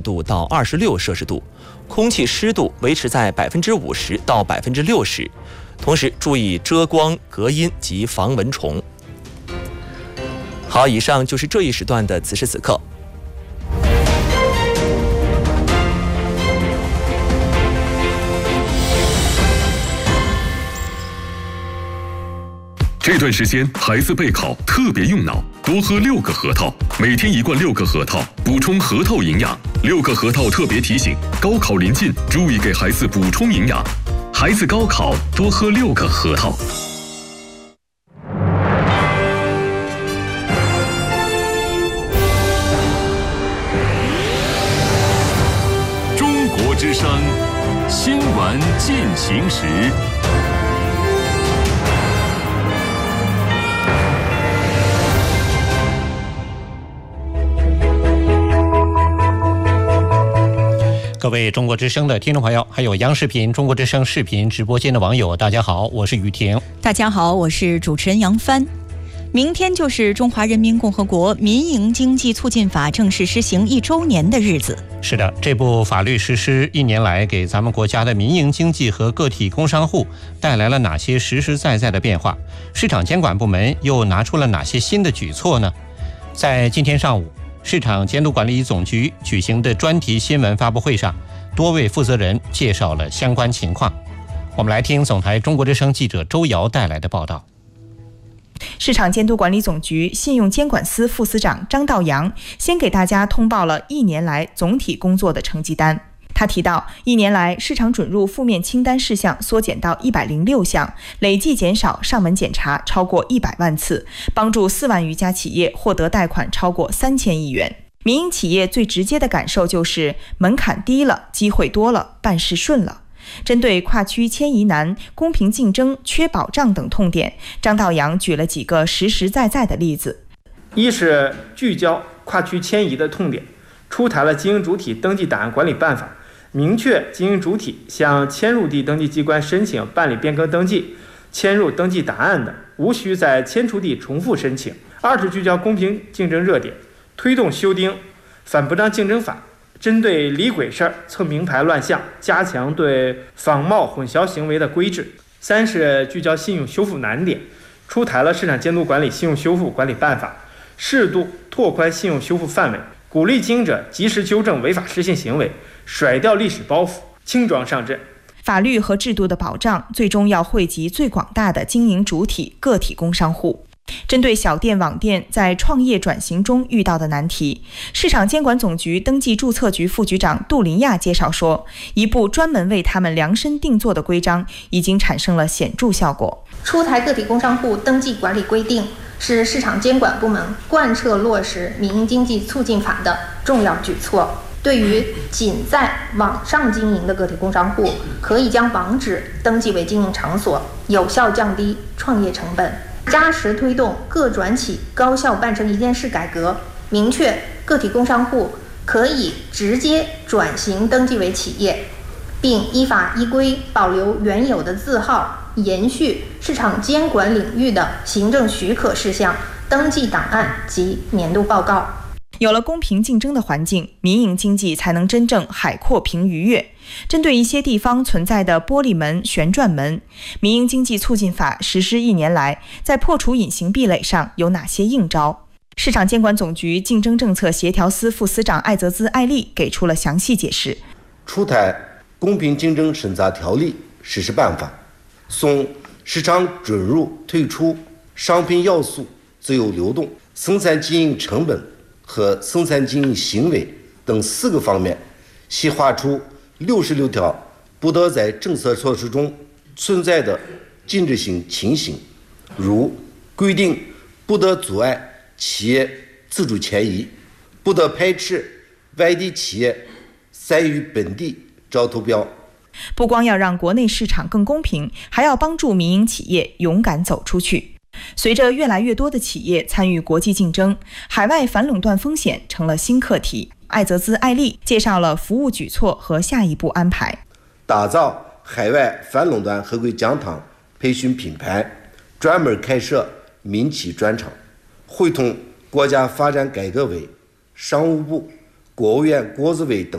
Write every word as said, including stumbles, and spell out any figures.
度到二十六摄氏度，空气湿度维持在百分之五十到百分之六十，同时注意遮光、隔音及防蚊虫。好，以上就是这一时段的此时此刻。 这段时间孩子备考特别用脑，多喝六个核桃，每天一罐六个核桃，补充核桃营养。六个核桃特别提醒：高考临近，注意给孩子补充营养。孩子高考多喝六个核桃。 中国之声，新闻进行时。 各位中国之声的听众朋友，还有央视频中国之声视频直播间的网友，大家好，我是雨婷。 大家好，我是主持人杨帆。明天就是中华人民共和国民营经济促进法正式施行一周年的日子。 是的，这部法律实施一年来，给咱们国家的民营经济和个体工商户带来了哪些实实在在的变化？市场监管部门又拿出了哪些新的举措呢？在今天上午，市场监督管理总局举行的专题新闻发布会上，多位负责人介绍了相关情况。我们来听总台中国之声记者周瑶带来的报道。 市场监督管理总局信用监管司副司长张道阳先给大家通报了一年来总体工作的成绩单。他提到，一年来市场准入负面清单事项缩减到一百零六项，累计减少上门检查超过一百万次，帮助四万余家企业获得贷款超过三千亿元。民营企业最直接的感受就是门槛低了，机会多了，办事顺了。针对跨区迁移难、公平竞争、缺保障等痛点，张道阳举了几个实实在在的例子。 一是聚焦跨区迁移的痛点，出台了经营主体登记档案管理办法，明确经营主体向迁入地登记机关申请办理变更登记、迁入登记档案的，无需在迁出地重复申请。二是聚焦公平竞争热点，推动修订反不当竞争法，针对理鬼事儿、蹭名牌乱象，加强对仿冒混淆行为的规制。三是聚焦信用修复难点，出台了市场监督管理信用修复管理办法，适度拓宽信用修复范围，鼓励经营者及时纠正违法失信行为，甩掉历史包袱，轻装上阵。 法律和制度的保障最终要惠及最广大的经营主体个体工商户。针对小店网店在创业转型中遇到的难题，市场监管总局登记注册局副局长杜林亚介绍说，一部专门为他们量身定做的规章已经产生了显著效果。 出台个体工商户登记管理规定是市场监管部门贯彻落实民营经济促进法的重要举措。对于仅在网上经营的个体工商户，可以将网址登记为经营场所，有效降低创业成本。扎实推动各转企高效办成一件事改革，明确个体工商户可以直接转型登记为企业，并依法依规保留原有的字号，延续市场监管领域的行政许可事项、登记档案及年度报告。 有了公平竞争的环境，民营经济才能真正海阔凭鱼跃。针对一些地方存在的玻璃门、旋转门，民营经济促进法实施一年来，在破除隐形壁垒上有哪些应招？市场监管总局竞争政策协调司副司长艾泽兹艾丽给出了详细解释。 出台公平竞争审查条例实施办法，从市场准入、退出、商品要素自由流动、生产经营成本和生产经营行为等四个方面，细化出六十六条不得在政策措施中存在的禁止性情形，如规定不得阻碍企业自主迁移，不得排斥外地企业参与本地招投标。 不光要让国内市场更公平，还要帮助民营企业勇敢走出去。随着越来越多的企业参与国际竞争，海外反垄断风险成了新课题。艾泽兹艾丽介绍了服务举措和下一步安排。 打造海外反垄断合规讲堂培训品牌，专门开设民企专场，会同国家发展改革委、商务部、国务院国资委等